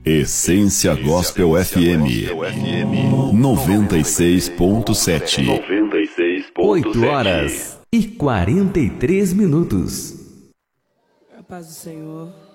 Essência Gospel FM 96.7. 8h43. A paz do Senhor.